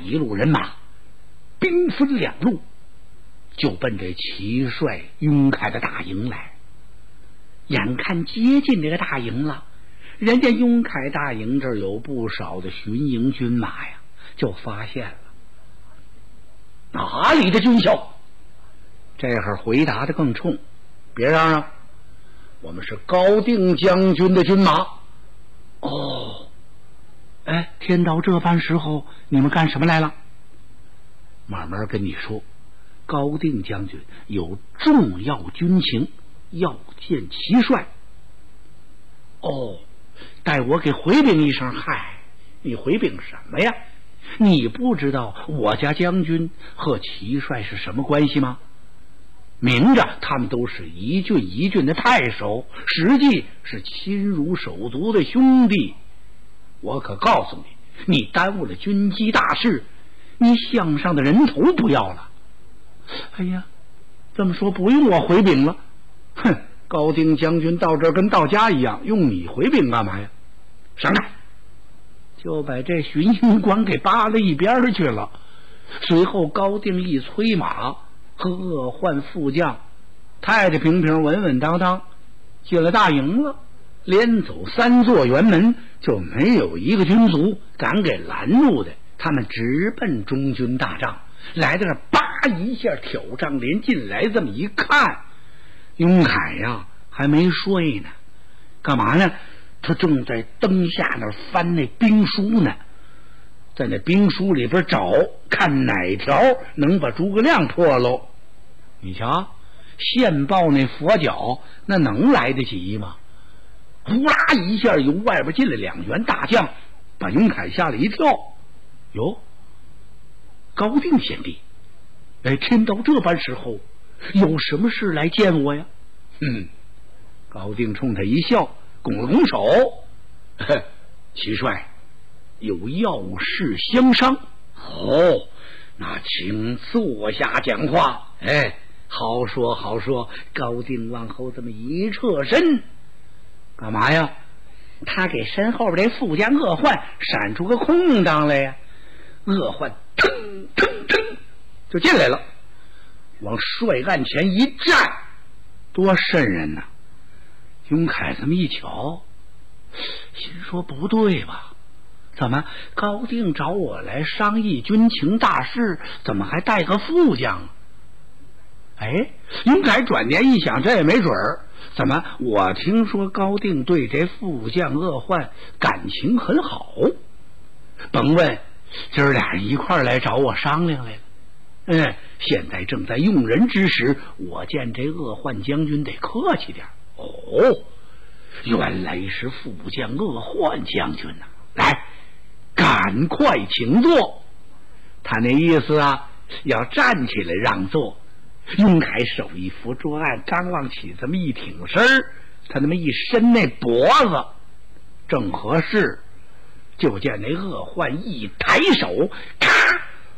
一路人马兵分两路，就奔这齐帅雍凯的大营来。眼看接近这个大营了，人家雍凯大营这儿有不少的巡营军马呀，就发现了哪里的军校。这会儿回答的更冲，别嚷嚷，我们是高定将军的军马。哦，哎，天到这般时候，你们干什么来了？慢慢跟你说，高定将军有重要军情要见齐帅。哦，待我给回禀一声。嗨，你回禀什么呀？你不知道我家将军和齐帅是什么关系吗？明着他们都是一郡一郡的太守，实际是亲如手足的兄弟。我可告诉你，你耽误了军机大事，你项上的人头不要了。哎呀，这么说不用我回禀了。哼，高定将军到这儿跟到家一样，用你回禀干嘛呀？上来，就把这巡营官给扒了一边去了。随后高定一催马，和恶患副将太太平平稳稳当当进了大营了。连走3座辕门，就没有一个军卒敢给拦住的。他们直奔中军大帐，来到这叭一下挑帐帘进来，这么一看，雍凯呀还没睡呢，干嘛呢？他正在灯下那翻那兵书呢，在那兵书里边找，看哪条能把诸葛亮破喽。你瞧，现报那佛脚，那能来得及吗？呼啦一下，由外边进来2员大将，把雍凯吓了一跳。哟，高定贤弟，哎，天到这般时候，有什么事来见我呀？高定冲他一笑，拱了拱手，齐帅有要事相商。哦，那请坐下讲话。哎，好说好说。高定往后这么一侧身，干嘛呀？他给身后边这副将恶患闪出个空当来呀。恶患腾腾腾就进来了，往帅案前一站，多瘆人呐！雍凯这么一瞧，心说不对吧？怎么高定找我来商议军情大事，怎么还带个副将？哎，雍凯转念一想，这也没准儿。怎么我听说高定对这副将恶患感情很好？甭问，今儿俩人一块儿来找我商量来了。现在正在用人之时，我见这恶患将军得客气点。哦，原来是副将恶患将军呐！来，赶快请坐。他那意思啊，要站起来让座。雍凯手一扶桌案，刚往起这么一挺身儿，他那么一伸那脖子，正合适。就见那恶患一抬手，咔，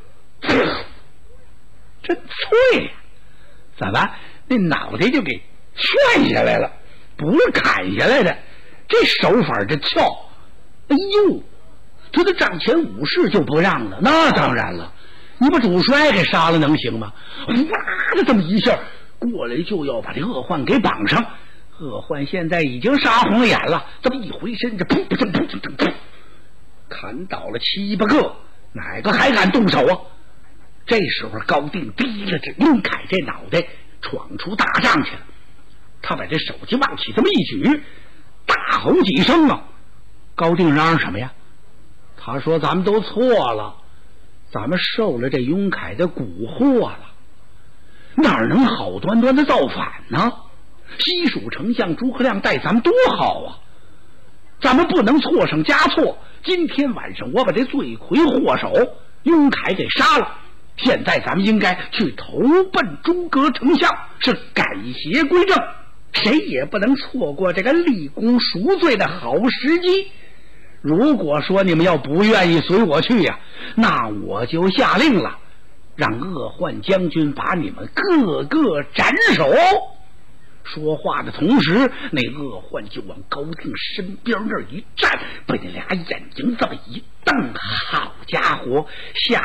真脆，怎么那脑袋就给旋下来了？不是砍下来的，这手法这翘，哎呦，他的帐前武士就不让了。那当然了，你把主帅给杀了能行吗？哇的这么一下过来，就要把这恶患给绑上。恶患现在已经杀红了眼了，这么一回身，这噗噗噗噗噗，砍倒了7、8个，哪个还敢动手啊？这时候高定低了这雍凯这脑袋，闯出大帐去了。他把这手机往起这么一举，大吼几声啊！高定嚷嚷什么呀？他说咱们都错了，咱们受了这雍凯的蛊惑了，哪能好端端的造反呢？西蜀丞相诸葛亮待咱们多好啊，咱们不能错上加错。今天晚上我把这罪魁祸首雍凯给杀了，现在咱们应该去投奔诸葛丞相，是改邪归正，谁也不能错过这个立功赎罪的好时机。如果说你们要不愿意随我去呀，那我就下令了，让恶患将军把你们个个斩首。说话的同时，那恶患就往高定身边那儿一站，被那俩眼睛这么一瞪，好家伙，下